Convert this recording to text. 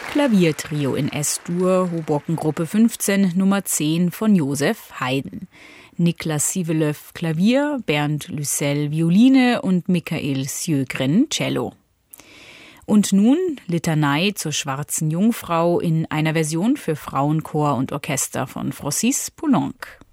Klaviertrio in S-Dur, Hoboken-Gruppe 15, Nummer 10 von Josef Haydn. Niklas Sivelöw Klavier, Bernd Lüssel Violine und Michael Sjögren Cello. Und nun Litanei zur Schwarzen Jungfrau in einer Version für Frauenchor und Orchester von Francis Poulenc.